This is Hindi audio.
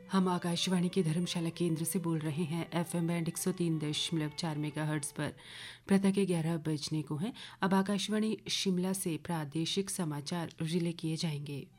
हम आकाशवाणी के धर्मशाला केंद्र से बोल रहे हैं। FM बैंड 103.4 मेगाहर्ट्ज पर प्रातः के 11 बजने को हैं। अब आकाशवाणी शिमला से प्रादेशिक समाचार रिले किए जाएंगे।